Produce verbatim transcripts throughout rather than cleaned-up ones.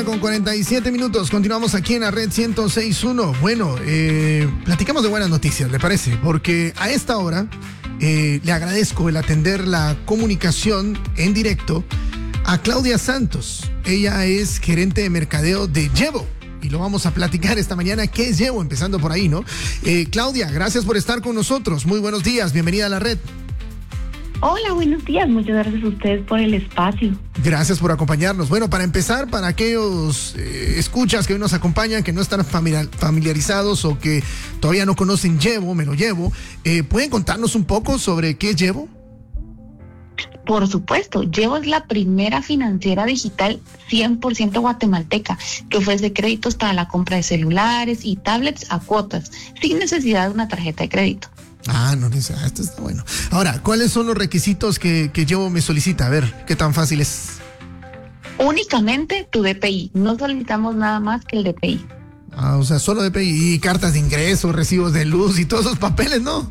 Con cuarenta y siete minutos, continuamos aquí en la red ciento seis punto uno. Bueno, eh, platicamos de buenas noticias, ¿le parece? Porque a esta hora eh, le agradezco el atender la comunicación en directo a Claudia Santos. Ella es gerente de mercadeo de Llevo y lo vamos a platicar esta mañana. ¿Qué es Llevo? Empezando por ahí, ¿no? Eh, Claudia, gracias por estar con nosotros. Muy buenos días, bienvenida a la red. Hola, buenos días. Muchas gracias a ustedes por el espacio. Gracias por acompañarnos. Bueno, para empezar, para aquellos eh, escuchas que hoy nos acompañan, que no están familiar, familiarizados o que todavía no conocen Llevo, me lo llevo, eh, ¿pueden contarnos un poco sobre qué es Llevo? Por supuesto, Llevo es la primera financiera digital cien por ciento guatemalteca que ofrece créditos para la compra de celulares y tablets a cuotas, sin necesidad de una tarjeta de crédito. Ah, no, esto está bueno. Ahora, ¿cuáles son los requisitos que, que Llevo me solicita? A ver, ¿qué tan fácil es? Únicamente tu D P I, no solicitamos nada más que el D P I. Ah, o sea, solo D P I y cartas de ingreso, recibos de luz y todos esos papeles, ¿no?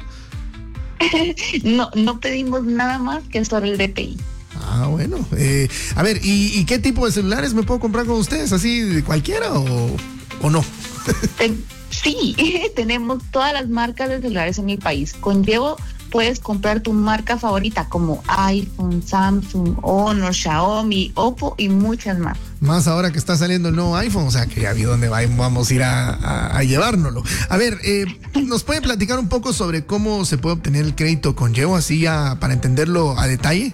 no, no pedimos nada más que solo el D P I. Ah, bueno. Eh, a ver, ¿y, ¿y qué tipo de celulares me puedo comprar con ustedes? ¿Así de cualquiera o, o no? Sí, tenemos todas las marcas de celulares en el país. Con Llevo puedes comprar tu marca favorita como iPhone, Samsung, Honor, Xiaomi, Oppo y muchas más. Más ahora que está saliendo el nuevo iPhone, o sea que ya vi dónde va, vamos a ir a, a, a llevárnoslo. A ver, eh, ¿nos puede platicar un poco sobre cómo se puede obtener el crédito con Llevo, así ya para entenderlo a detalle?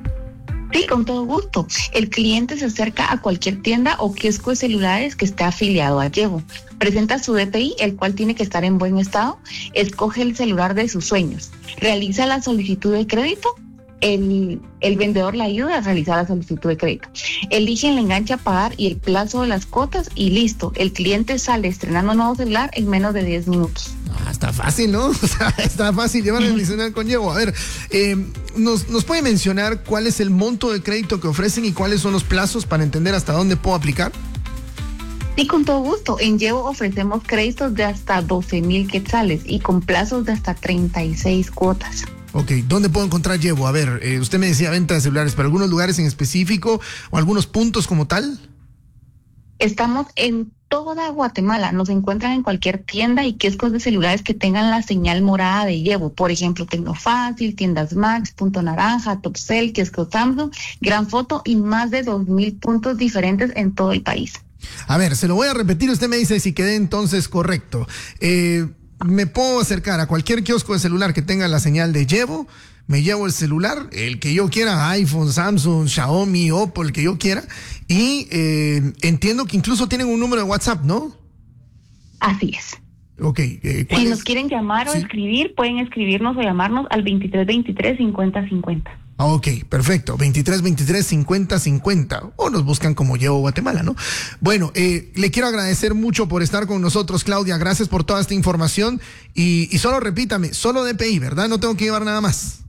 Sí, con todo gusto. El cliente se acerca a cualquier tienda o kiosco de celulares que esté afiliado a Llevo. Presenta su D P I, el cual tiene que estar en buen estado. Escoge el celular de sus sueños. Realiza la solicitud de crédito. El, el vendedor le ayuda a realizar la solicitud de crédito. Elige el enganche a pagar y el plazo de las cuotas y listo. El cliente sale estrenando un nuevo celular en menos de diez minutos. Ah, está fácil, ¿no? O sea, está fácil llevar el celular con Llevo. A ver, eh, ¿nos, ¿nos puede mencionar cuál es el monto de crédito que ofrecen y cuáles son los plazos para entender hasta dónde puedo aplicar? Sí, con todo gusto. En Llevo ofrecemos créditos de hasta doce mil quetzales y con plazos de hasta treinta y seis cuotas. Ok, ¿dónde puedo encontrar Llevo? A ver, eh, usted me decía venta de celulares, ¿pero algunos lugares en específico o algunos puntos como tal? Estamos en toda Guatemala. Nos encuentran en cualquier tienda y kioscos de celulares que tengan la señal morada de Llevo. Por ejemplo, Tecnofácil, Tiendas Max, Punto Naranja, Topcel, Kiosco Samsung, Gran Foto y más de dos mil puntos diferentes en todo el país. A ver, se lo voy a repetir, usted me dice si quedé entonces correcto. Eh... Me puedo acercar a cualquier kiosco de celular que tenga la señal de Llevo, me llevo el celular, el que yo quiera, iPhone, Samsung, Xiaomi, Oppo, el que yo quiera, y eh, entiendo que incluso tienen un número de WhatsApp, ¿no? Así es. Ok. Eh, si es? nos quieren llamar o ¿Sí? escribir, pueden escribirnos o llamarnos al veintitrés veintitrés cincuenta cincuenta. Ah, ok, perfecto. veintitrés veintitrés cincuenta cincuenta. O nos buscan como Llevo Guatemala, ¿no? Bueno, eh, le quiero agradecer mucho por estar con nosotros, Claudia. Gracias por toda esta información. Y, y solo repítame, solo D P I, ¿verdad? No tengo que llevar nada más.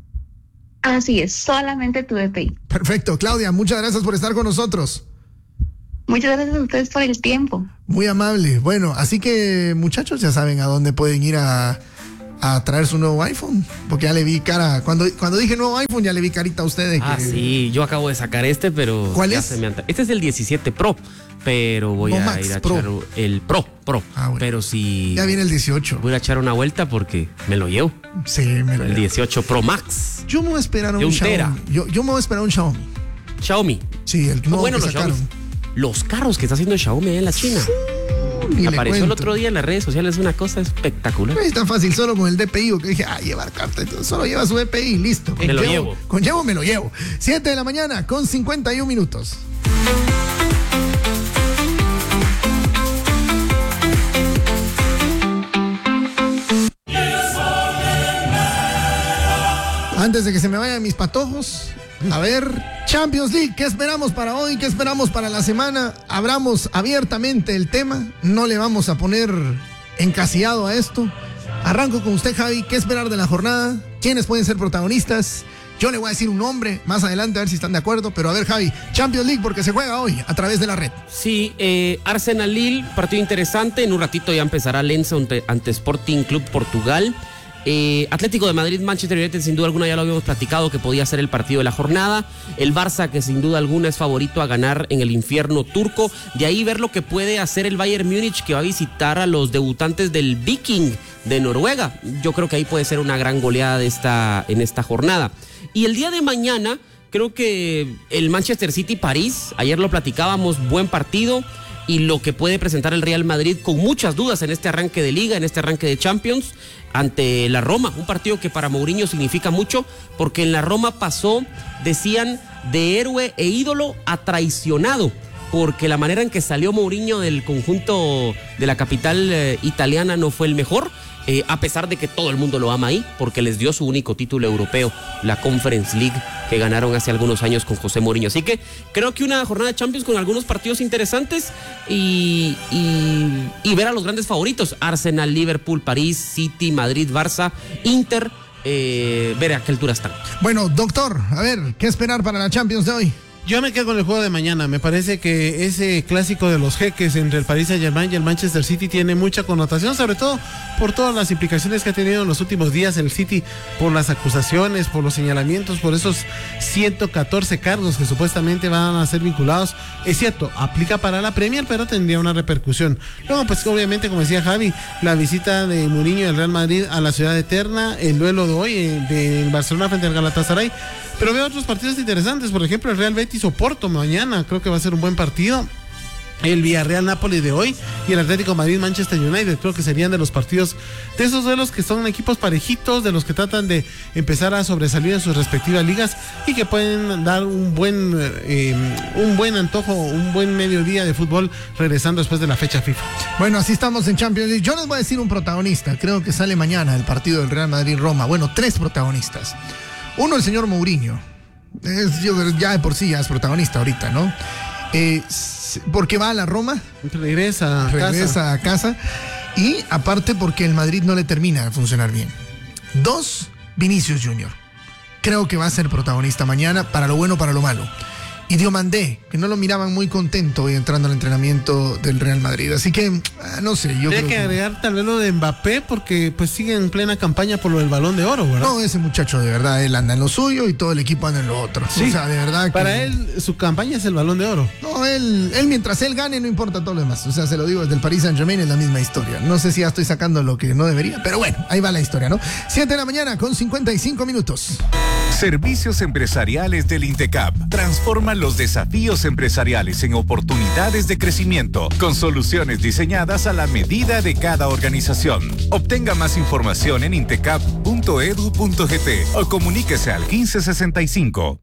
Así es, solamente tu D P I. Perfecto, Claudia. Muchas gracias por estar con nosotros. Muchas gracias a ustedes por el tiempo. Muy amable. Bueno, así que muchachos ya saben a dónde pueden ir a... a traer su nuevo iPhone, porque ya le vi cara, cuando, cuando dije nuevo iPhone ya le vi carita a ustedes. Ah, que... sí, yo acabo de sacar este, pero... ¿Cuál ya es? Se me anta... Este es el diecisiete Pro, pero voy no, a Max, ir a Pro. echar el Pro, Pro, ah, bueno. pero si... Ya viene el dieciocho. Voy a echar una vuelta porque me lo llevo. Sí, me lo El llevo. dieciocho Pro Max. Yo me voy a esperar a un, un Xiaomi. Yo, yo me voy a esperar a un Xiaomi. Xiaomi. Sí, el nuevo bueno, que los sacaron. Xiaomi. Los carros que está haciendo Xiaomi en la China. Ni Apareció el otro día en las redes sociales, una cosa espectacular. No es tan fácil, solo con el D P I, que dije, ah, llevar carta, entonces solo lleva su D P I, listo. Me lo llevo. Con Llevo me lo llevo. siete de la mañana con cincuenta y un minutos. Antes de que se me vayan mis patojos, a ver, Champions League, ¿qué esperamos para hoy? ¿Qué esperamos para la semana? Abramos abiertamente el tema, no le vamos a poner encasillado a esto. Arranco con usted, Javi, ¿qué esperar de la jornada? ¿Quiénes pueden ser protagonistas? Yo le voy a decir un nombre más adelante a ver si están de acuerdo, pero a ver, Javi, Champions League porque se juega hoy a través de la red. Sí, eh, Arsenal Lille, partido interesante, en un ratito ya empezará Lens ante, ante Sporting Club Portugal. Eh, Atlético de Madrid, Manchester United, sin duda alguna ya lo habíamos platicado que podía ser el partido de la jornada. El Barça, que sin duda alguna es favorito a ganar en el infierno turco. De ahí ver lo que puede hacer el Bayern Múnich, que va a visitar a los debutantes del Viking de Noruega. Yo creo que ahí puede ser una gran goleada de esta, en esta jornada. Y el día de mañana, creo que el Manchester City-París, ayer lo platicábamos, buen partido. Y lo que puede presentar el Real Madrid con muchas dudas en este arranque de Liga, en este arranque de Champions, ante la Roma. Un partido que para Mourinho significa mucho, porque en la Roma pasó, decían, de héroe e ídolo a traicionado, porque la manera en que salió Mourinho del conjunto de la capital eh, italiana no fue el mejor. Eh, a pesar de que todo el mundo lo ama ahí, porque les dio su único título europeo, la Conference League, que ganaron hace algunos años con José Mourinho. Así que creo que una jornada de Champions con algunos partidos interesantes y, y, y ver a los grandes favoritos: Arsenal, Liverpool, París, City, Madrid, Barça, Inter, eh, ver a qué altura están. Bueno, doctor, a ver, ¿qué esperar para la Champions de hoy? Yo me quedo con el juego de mañana. Me parece que ese clásico de los jeques entre el Paris Saint-Germain y el Manchester City tiene mucha connotación, sobre todo por todas las implicaciones que ha tenido en los últimos días el City, por las acusaciones, por los señalamientos, por esos ciento catorce cargos que supuestamente van a ser vinculados. Es cierto, aplica para la Premier, pero tendría una repercusión. Luego, pues obviamente, como decía Javi, la visita de Mourinho y el Real Madrid a la ciudad eterna, el duelo de hoy eh, de Barcelona frente al Galatasaray. Pero veo otros partidos interesantes, por ejemplo el Real Betis Oporto mañana, creo que va a ser un buen partido. El Villarreal Nápoles de hoy y el Atlético Madrid Manchester United, creo que serían de los partidos, de esos duelos que son equipos parejitos, de los que tratan de empezar a sobresalir en sus respectivas ligas y que pueden dar un buen eh, un buen antojo, un buen mediodía de fútbol regresando después de la fecha FIFA. Bueno, así estamos en Champions League. Yo les voy a decir un protagonista, creo que sale mañana el partido del Real Madrid-Roma. Bueno, tres protagonistas. Uno, el señor Mourinho. Es, yo, ya de por sí ya es protagonista ahorita, ¿no? Eh, porque va a la Roma. Regresa a regresa casa. a casa. Y aparte porque el Madrid no le termina de funcionar bien. Dos, Vinicius Junior Creo que va a ser protagonista mañana, para lo bueno, para lo malo. Y Diomandé, que no lo miraban muy contento hoy entrando al entrenamiento del Real Madrid. Así que, no sé, yo Tiene creo que agregar tal vez lo de Mbappé, porque pues sigue en plena campaña por lo del Balón de Oro, ¿verdad? No, ese muchacho de verdad, él anda en lo suyo y todo el equipo anda en lo otro. Sí. O sea, de verdad que... Para él, su campaña es el Balón de Oro. No, él, él mientras él gane no importa todo lo demás. O sea, se lo digo, desde el Paris Saint-Germain es la misma historia. No sé si ya estoy sacando lo que no debería, pero bueno, ahí va la historia, ¿no? siete de la mañana con cincuenta y cinco minutos. Servicios empresariales del INTECAP transforman los desafíos empresariales en oportunidades de crecimiento con soluciones diseñadas a la medida de cada organización. Obtenga más información en intecap punto edu punto gt o comuníquese al quince sesenta y cinco.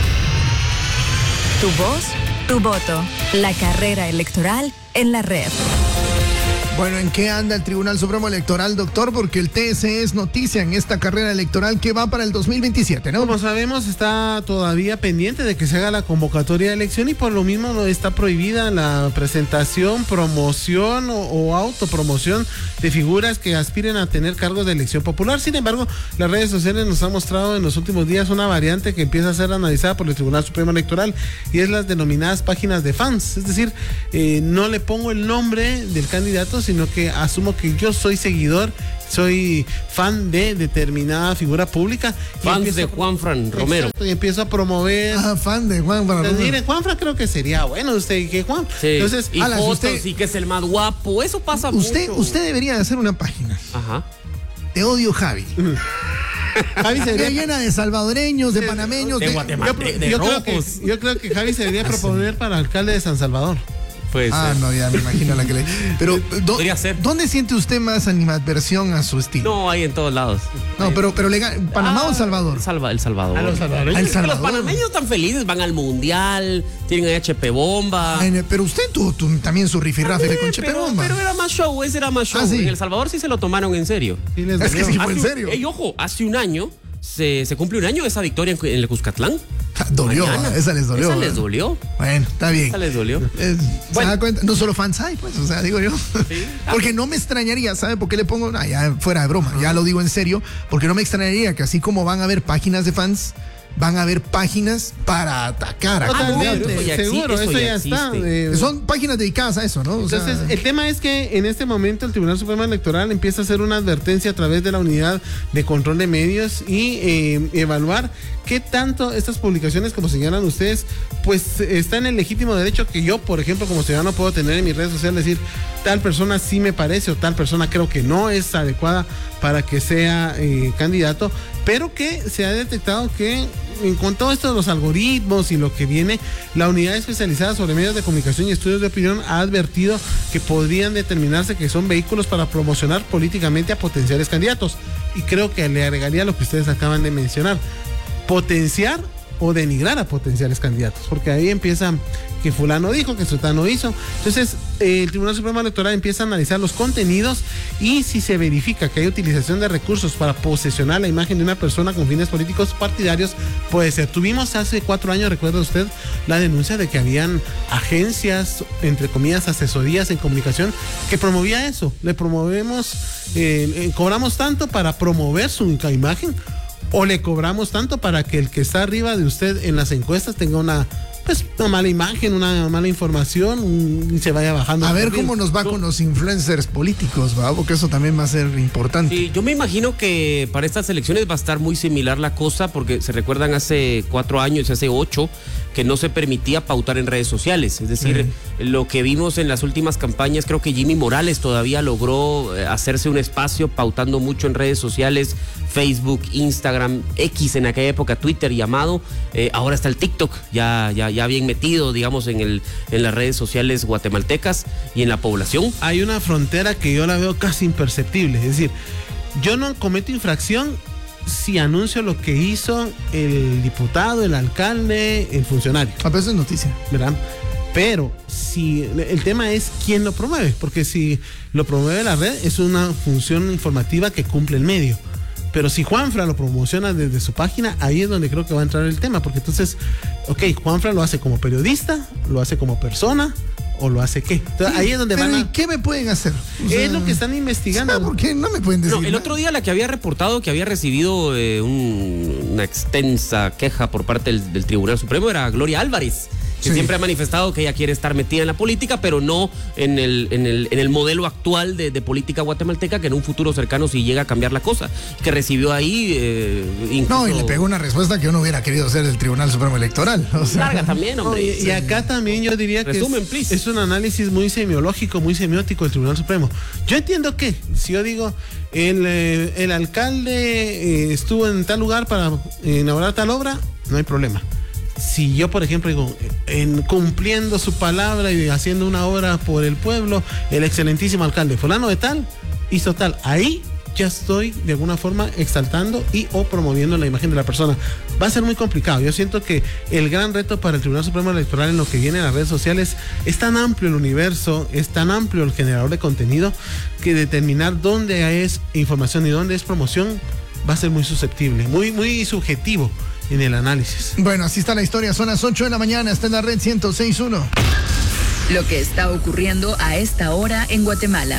Tu voz, tu voto. La carrera electoral en la red. Bueno, ¿en qué anda el Tribunal Supremo Electoral, doctor? Porque el T S E es noticia en esta carrera electoral que va para el dos mil veintisiete, ¿no? Como sabemos, está todavía pendiente de que se haga la convocatoria de elección y por lo mismo no está prohibida la presentación, promoción o, o autopromoción de figuras que aspiren a tener cargos de elección popular. Sin embargo, las redes sociales nos han mostrado en los últimos días una variante que empieza a ser analizada por el Tribunal Supremo Electoral y es las denominadas páginas de fans. Es decir, eh, no le pongo el nombre del candidato, sino que asumo que yo soy seguidor, soy fan de determinada figura pública. Fans de Juanfran Romero. Exacto, y empiezo a promover. Ah, fan de Juanfran Romero. Mire, Juanfran creo que sería bueno, usted que Juan. Sí. Entonces, y Alan, fotos, usted- y que es el más guapo, eso pasa Usted, mucho. usted debería de hacer una página. Ajá. Te odio, Javi. Javi se Está debería, llena de salvadoreños, de panameños, de de... Guatemala. yo, de- de yo creo que, rojos. yo creo que Javi se debería proponer para alcalde de San Salvador. Pues, Ah, eh, no, ya me imagino la que le... Pero, ¿dó- Podría ser. ¿dónde siente usted más animadversión a su estilo? no, hay en todos lados. No, pero, pero legal, ¿Panamá o El Salvador? Salva, el Salvador. A los salvadoreños. El Es que los Salvador. panameños están felices, van al mundial, tienen H P bomba. Ay, pero usted tuvo tu- también su rifirrafe de con Chepe pero, Bomba. pero era más show, ese era más show. Ah, sí. En El Salvador sí se lo tomaron en serio. Sí les Es que dolió. sí fue en Hace- serio. Ey, ojo, hace un año se, se cumple un año de esa victoria en, en el Cuscatlán. Dolió, Mañana. esa les dolió. Esa ¿eh? les dolió. Bueno, está bien. Esa les dolió. Eh, ¿Se Bueno. da cuenta? No solo fans hay, pues, o sea, digo yo. Porque no me extrañaría, ¿sabe por qué le pongo? Ah, ya fuera de broma, ya lo digo en serio, porque no me extrañaría que así como van a haber páginas de fans, van a haber páginas para atacar a Totalmente, candidatos. eso ya seguro, existe, eso eso ya, ya está. existe. eh, Son páginas dedicadas a eso, ¿no? O Entonces, sea, el tema es que en este momento el Tribunal Supremo Electoral empieza a hacer una advertencia a través de la unidad de control de medios y eh, evaluar qué tanto estas publicaciones, como señalan ustedes, pues está en el legítimo derecho que yo, por ejemplo, como ciudadano puedo tener en mis redes sociales, decir, tal persona sí me parece o tal persona creo que no es adecuada para que sea eh, candidato, pero que se ha detectado que con todo esto de los algoritmos y lo que viene, la unidad especializada sobre medios de comunicación y estudios de opinión ha advertido que podrían determinarse que son vehículos para promocionar políticamente a potenciales candidatos. Y creo que le agregaría lo que ustedes acaban de mencionar, potenciar o denigrar a potenciales candidatos, porque ahí empieza que fulano dijo, que sutano hizo. Entonces, eh, el Tribunal Supremo Electoral empieza a analizar los contenidos y si se verifica que hay utilización de recursos para posesionar la imagen de una persona con fines políticos partidarios, puede ser. Tuvimos hace cuatro años, recuerda usted, la denuncia de que habían agencias, entre comillas, asesorías en comunicación, que promovía eso. Le promovemos, eh, eh, cobramos tanto para promover su imagen, o le cobramos tanto para que el que está arriba de usted en las encuestas tenga una, pues, una mala imagen, una mala información y se vaya bajando. a ver cómo nos va con los influencers políticos, ¿va? Porque eso también va a ser importante. Sí, yo me imagino que para estas elecciones va a estar muy similar la cosa, porque se recuerdan hace cuatro años, hace ocho, que no se permitía pautar en redes sociales. Es decir, sí. Lo que vimos en las últimas campañas, creo que Jimmy Morales todavía logró hacerse un espacio pautando mucho en redes sociales, Facebook, Instagram, X en aquella época, Twitter llamado, eh, ahora está el TikTok, ya, ya, ya bien metido, digamos, en, el, en las redes sociales guatemaltecas y en la población. Hay una frontera que yo la veo casi imperceptible, es decir, yo no cometo infracción si anuncio lo que hizo el diputado, el alcalde, el funcionario. A veces es noticia. ¿Verdad? Pero si el tema es quién lo promueve, porque si lo promueve la red es una función informativa que cumple el medio. Pero si Juanfra lo promociona desde su página, ahí es donde creo que va a entrar el tema, porque entonces, ok, Juanfra lo hace como periodista, lo hace como persona, o lo hace qué. Entonces, sí, ahí es donde pero van a... ¿y qué me pueden hacer? O sea, es lo que están investigando. ¿Por qué no me pueden decir? No, el otro día la que había reportado que había recibido eh, un, una extensa queja por parte del, del Tribunal Supremo era Gloria Álvarez, que sí. siempre ha manifestado que ella quiere estar metida en la política, pero no en el, en el, en el modelo actual de, de política guatemalteca, que en un futuro cercano sí llega a cambiar la cosa, que recibió ahí eh, incluso... No, y le pegó una respuesta que uno hubiera querido hacer del Tribunal Supremo Electoral. O sea, larga también, hombre. No, y, sí. y acá también yo diría Resumen, que es, es un análisis muy semiológico, muy semiótico del Tribunal Supremo. Yo entiendo que, si yo digo, el, eh, el alcalde eh, estuvo en tal lugar para eh, inaugurar tal obra, no hay problema. Si yo, por ejemplo, digo, en cumpliendo su palabra y haciendo una obra por el pueblo, el excelentísimo alcalde fulano de tal hizo tal, ahí ya estoy de alguna forma exaltando y o promoviendo la imagen de la persona. Va a ser muy complicado. Yo siento que el gran reto para el Tribunal Supremo Electoral en lo que viene en las redes sociales es tan amplio el universo, es tan amplio el generador de contenido, que determinar dónde es información y dónde es promoción va a ser muy susceptible, muy, muy subjetivo en el análisis. Bueno, así está la historia. Son las ocho de la mañana, está en la red ciento seis punto uno. Lo que está ocurriendo a esta hora en Guatemala.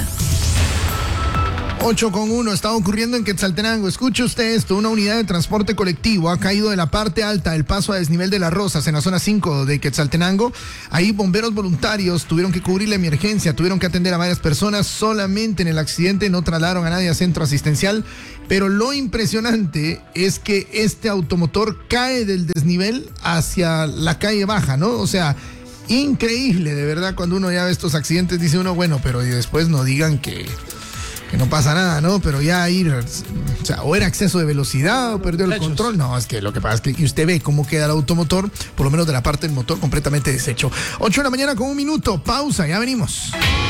ocho con uno, está ocurriendo en Quetzaltenango. Escuche usted esto, una unidad de transporte colectivo ha caído de la parte alta del paso a desnivel de Las Rosas en la zona cinco de Quetzaltenango. Ahí bomberos voluntarios tuvieron que cubrir la emergencia, tuvieron que atender a varias personas. Solamente en el accidente no trasladaron a nadie a centro asistencial, pero lo impresionante es que este automotor cae del desnivel hacia la calle baja, ¿no? O sea, increíble, de verdad, cuando uno ya ve estos accidentes dice uno, bueno, pero y después no digan que... que no pasa nada, ¿no? Pero ya ir, o sea, o era exceso de velocidad o perdió el control. No, es que lo que pasa es que usted ve cómo queda el automotor, por lo menos de la parte del motor completamente deshecho. ocho de la mañana con un minuto, pausa, ya venimos.